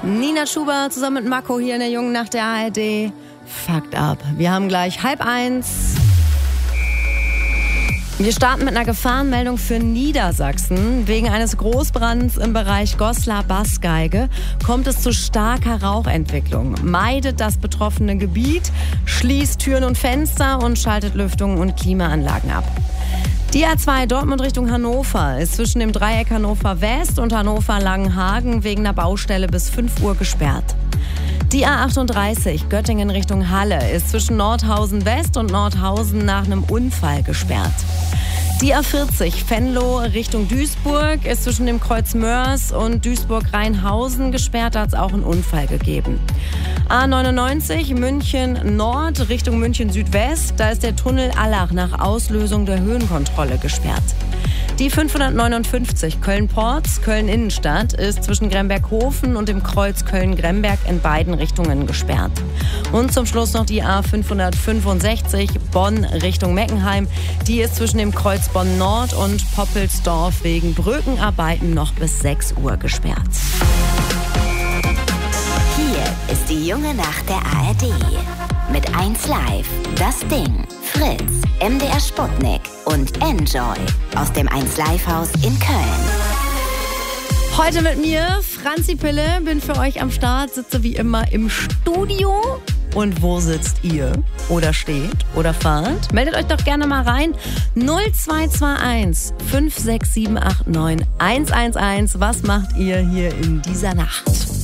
Nina Schuber zusammen mit Marco hier in der Jungen Nacht der ARD. Fucked up. Wir haben gleich 12:30. Wir starten mit einer Gefahrenmeldung für Niedersachsen. Wegen eines Großbrands im Bereich Goslar-Bassgeige kommt es zu starker Rauchentwicklung. Meidet das betroffene Gebiet, schließt Türen und Fenster und schaltet Lüftung und Klimaanlagen ab. Die A2 Dortmund Richtung Hannover ist zwischen dem Dreieck Hannover West und Hannover Langenhagen wegen einer Baustelle bis 5 Uhr gesperrt. Die A38 Göttingen Richtung Halle ist zwischen Nordhausen West und Nordhausen nach einem Unfall gesperrt. Die A40 Venlo Richtung Duisburg ist zwischen dem Kreuz Mörs und Duisburg-Rheinhausen gesperrt, da hat es auch einen Unfall gegeben. A99 München Nord Richtung München Südwest, da ist der Tunnel Allach nach Auslösung der Höhenkontrolle gesperrt. Die 559 Köln-Porz, Köln-Innenstadt ist zwischen Gremberghofen und dem Kreuz Köln-Gremberg in beiden Richtungen gesperrt. Und zum Schluss noch die A565 Bonn Richtung Meckenheim. Die ist zwischen dem Kreuz Bonn-Nord und Poppelsdorf wegen Brückenarbeiten noch bis 6 Uhr gesperrt. Hier ist die Junge Nacht der ARD. Mit 1Live, Das Ding, Fritz, MDR Sputnik und Enjoy aus dem 1Live-Haus in Köln. Heute mit mir, Franzi Pille, bin für euch am Start, sitze wie immer im Studio. Und wo sitzt ihr? Oder steht? Oder fahrt? Meldet euch doch gerne mal rein. 0221 56789 111. Was macht ihr hier in dieser Nacht?